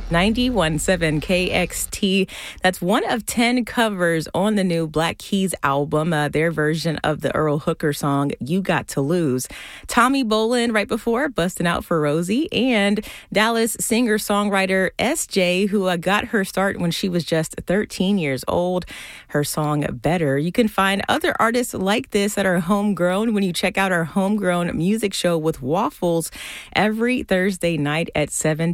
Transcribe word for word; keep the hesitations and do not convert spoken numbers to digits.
ninety-one point seven K X T. That's one of ten covers on the new Black Keys album, uh, their version of the Earl Hooker song, You Got to Lose. Tommy Bolin right before, Bustin' Out for Rosie, and Dallas singer-songwriter S J, who uh, got her start when she was just thirteen years old. Her song, Better. You can find other artists like this that are homegrown when you check out our Homegrown Music Show with Waffles every Thursday night at seven